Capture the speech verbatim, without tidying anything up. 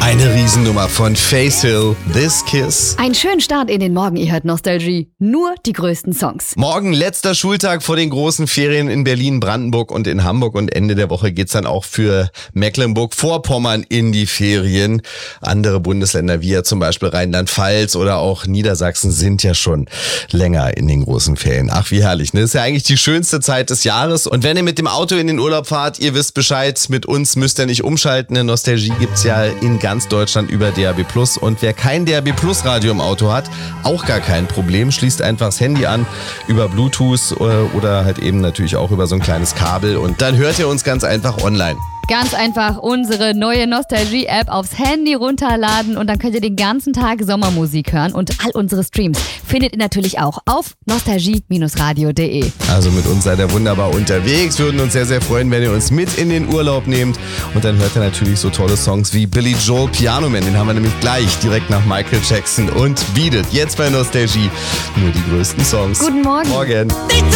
Eine Riesennummer von Face Hill, This Kiss. Einen schönen Start in den Morgen, ihr hört Nostalgie. Nur die größten Songs. Morgen letzter Schultag vor den großen Ferien in Berlin, Brandenburg und in Hamburg. Und Ende der Woche geht's dann auch für Mecklenburg-Vorpommern in die Ferien. Andere Bundesländer wie ja zum Beispiel Rheinland-Pfalz oder auch Niedersachsen sind ja schon länger in den großen Ferien. Ach, wie herrlich, ne? Ist ja eigentlich die schönste Zeit des Jahres. Und wenn ihr mit dem Auto in den Urlaub fahrt, ihr wisst Bescheid, mit uns müsst ihr nicht umschalten. Eine Nostalgie gibt's ja in ganz Deutschland über D A B Plus. Und wer kein D A B Plus Radio im Auto hat, auch gar kein Problem. Schließt einfach das Handy an über Bluetooth oder halt eben natürlich auch über so ein kleines Kabel und dann hört ihr uns ganz einfach online. Ganz einfach unsere neue Nostalgie-App aufs Handy runterladen und dann könnt ihr den ganzen Tag Sommermusik hören und all unsere Streams findet ihr natürlich auch auf nostalgie radio punkt de. Also mit uns seid ihr wunderbar unterwegs, würden uns sehr, sehr freuen, wenn ihr uns mit in den Urlaub nehmt und dann hört ihr natürlich so tolle Songs wie Billy Joel, Piano Man, den haben wir nämlich gleich direkt nach Michael Jackson und Beat It. Jetzt bei Nostalgie nur die größten Songs. Guten Morgen. Morgen.